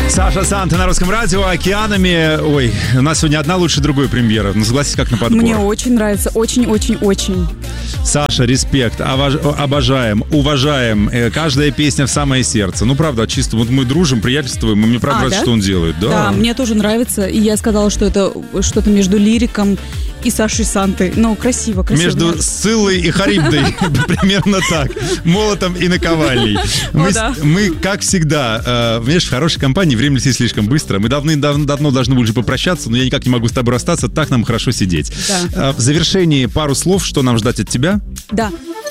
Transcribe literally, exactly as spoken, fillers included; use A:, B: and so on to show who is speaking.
A: Саша Санта на Русском радио, океанами. Ой, у нас сегодня одна лучше другой премьера. Ну, согласись, как на подбор.
B: Мне очень нравится, очень-очень-очень.
A: Саша, респект, обожаем, уважаем. Каждая песня в самое сердце. Ну, правда, чисто вот мы дружим, приятельствуем, и мне правда
B: а,
A: нравится,
B: да?
A: что он делает. Да.
B: да, мне тоже нравится. И я сказала, что это что-то между лириком и Сашей Сантой. Ну, красиво, красиво.
A: Между Сциллой и Харибдой. Примерно так. Молотом и наковальней. Мы, как всегда, знаешь, в хорошей компании время летит слишком быстро. Мы давно должны были уже попрощаться, но я никак не могу с тобой расстаться. Так нам хорошо сидеть. В завершении пару слов, что нам ждать от тебя?
B: Да.